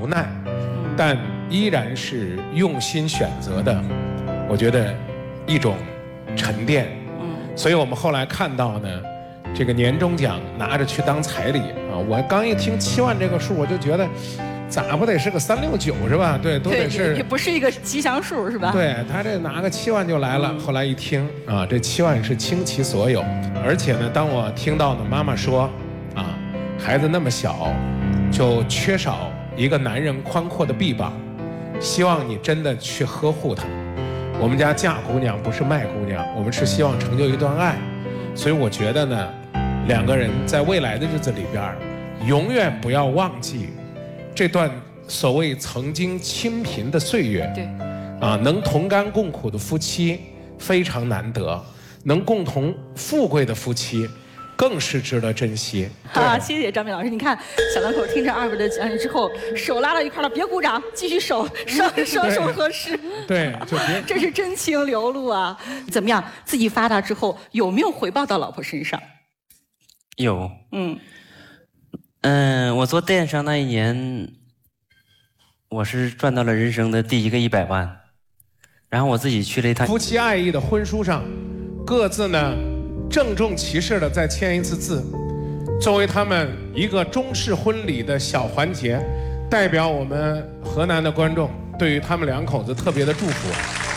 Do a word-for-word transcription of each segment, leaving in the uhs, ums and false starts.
无奈，但依然是用心选择的，我觉得一种沉淀。所以我们后来看到呢，这个年终奖拿着去当彩礼啊，我刚一听七万这个数，我就觉得咋不得是个三六九是吧？对，都得是， 也不是一个吉祥数是吧？ 对，他这拿个七万就来了。后来一听啊，这七万是倾其所有，而且呢，当我听到呢妈妈说啊，孩子那么小，就缺少一个男人宽阔的臂膀，希望你真的去呵护他。我们家嫁姑娘不是卖姑娘，我们是希望成就一段爱，所以我觉得呢，两个人在未来的日子里边，永远不要忘记这段所谓曾经清贫的岁月。 对， 啊，能同甘共苦的夫妻非常难得，能共同富贵的夫妻更是值得珍惜。 啊，谢谢张明老师。你看，小两口听着二位的讲解之后，手拉到一块了，别鼓掌，继续手双双手合十。 对，就别。 这是真情流露啊！怎么样？自己发达之后有没有回报到老婆身上？ 有。 嗯。 嗯，我做电商那一年，我是赚到了人生的第一个一百万，然后我自己去了一趟夫妻爱意的婚书上，各自呢郑重其事的再签一次字，作为他们一个中式婚礼的小环节，代表我们河南的观众对于他们两口子特别的祝福。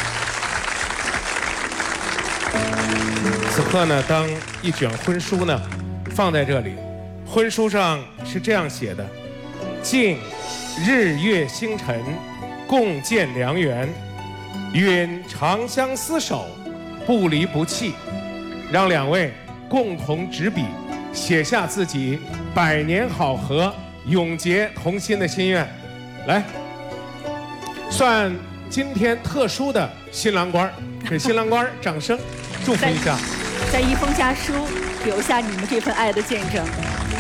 此刻呢，当一卷婚书呢放在这里。婚书上是这样写的：敬日月星辰，共建良缘，愿长相厮守，不离不弃。让两位共同执笔，写下自己百年好合、永结同心的心愿。来，算今天特殊的新郎官，给新郎官掌声祝福一下。 在一封家书留下你们这份爱的见证。